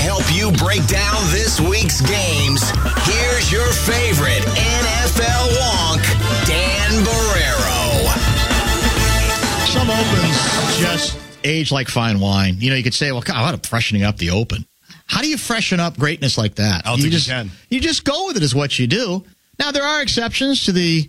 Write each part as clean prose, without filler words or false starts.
help you break down this week's games, here's your favorite NFL wonk, Dan Barreiro. Some opens just age like fine wine. You know, you could say, well, God, I'm freshening up the open. How do you freshen up greatness like that? I don't think you can. You just go with it is what you do. Now, there are exceptions to the,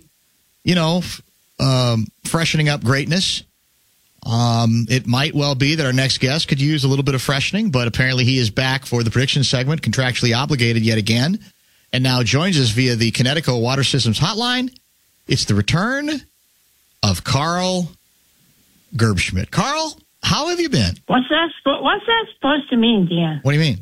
freshening up greatness. It might well be that our next guest could use a little bit of freshening, but apparently he is back for the prediction segment, contractually obligated yet again, and now joins us via the Connecticut Water Systems Hotline. It's the return of Carl Gerbschmidt. Carl, how have you been? What's that supposed to mean, Dan? What do you mean?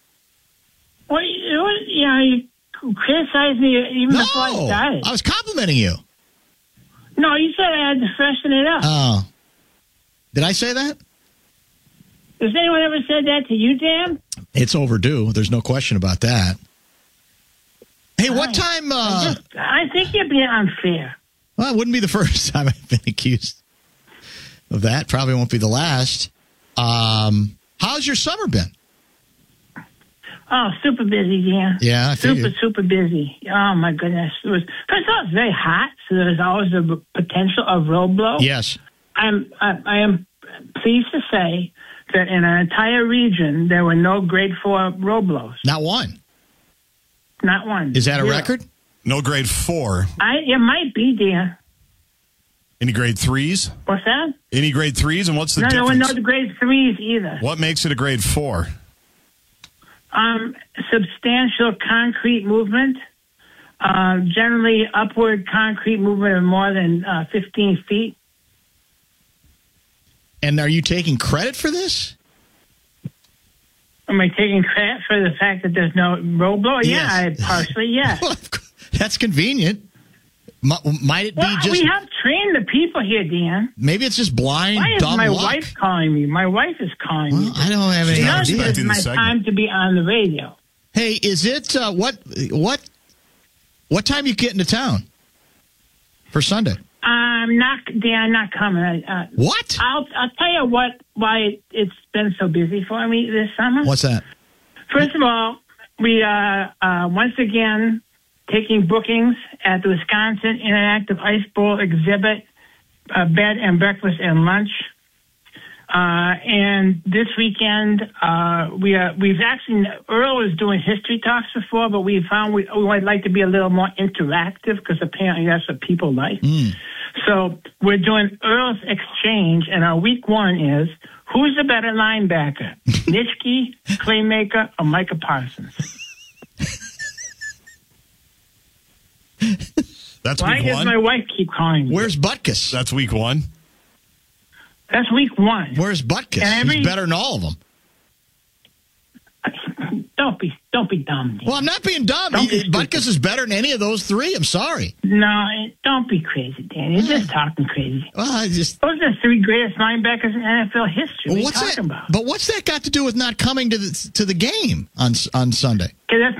You criticized me even before I started. I was complimenting you. No, you said I had to freshen it up. Oh. Did I say that? Has anyone ever said that to you, Dan? It's overdue. There's no question about that. Hey, what time? I think you're being unfair. Well, it wouldn't be the first time I've been accused of that. Probably won't be the last. How's your summer been? Oh, super busy, Dan. Yeah, I figured. Super busy. Oh, my goodness. First of all, it's very hot, so there's always a potential of road blow. Yes. I am pleased to say that in our entire region, there were no grade 4 road blows. Not one. Not one. Is that a Zero. record? No grade 4. It might be, Dan. Any grade 3s? What's that? Any grade 3s? And what's the No, difference? no grade 3s either. What makes it a grade 4? Substantial concrete movement. Generally upward concrete movement of more than 15 feet. And are you taking credit for this? Am I taking credit for the fact that there's no road blow? Yes. Yeah, partially, yeah. Well, that's convenient. Might it be just... we have trained the people here, Dan. Maybe it's just blind, Why is dumb my luck. wife calling me? My wife is calling me. I don't have any She's not idea. expecting It's my the segment. time to be on the radio. Hey, is it... What time you get into town for Sunday? I'm not coming. What? I'll tell you why it's been so busy for me this summer. What's that? First of all, we are once again taking bookings at the Wisconsin Interactive Ice Bowl exhibit, bed and breakfast and lunch. And this weekend, we've actually, Earl was doing history talks before, but we found we would like to be a little more interactive because apparently that's what people like. So we're doing Earl's Exchange, and our week one is, who's the better linebacker, Nitschke, Claymaker, or Micah Parsons? That's Why week does 1? my wife keep calling me? Where's Butkus? That's week 1. That's week one. Where's Butkus? And He's better than all of them. Don't be dumb. Dan. Well, I'm not being dumb. Don't be stupid. Butkus is better than any of those three. I'm sorry. No, don't be crazy, Dan. You're just talking crazy. Well, I just... Those are the 3 greatest linebackers in NFL history. What are you talking about? But what's that got to do with not coming to the game on Sunday? 'Cause that's